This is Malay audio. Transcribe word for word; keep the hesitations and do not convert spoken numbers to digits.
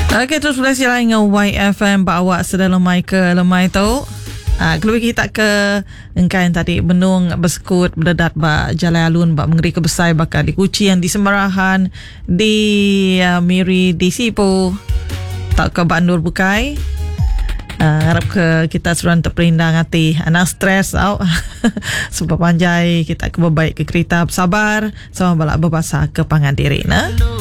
Okey, terus boleh silakan dengan Y F M bawa sedang lemai ke lemai tu. Ah, kalau kita ke engkan tadi benung bersekut berdedat ba jalan alun ba mengeri ke besai bakal di Kuching, di Semerahan, di uh, Miri, di Sipo, tak ke Bandur Bukai. Uh, harap ke kita suruh terperindang hati anak stres tau. Sebab panjai kita ke berbaik ke kereta sabar sama balak berbahasa ke pangan diri nah.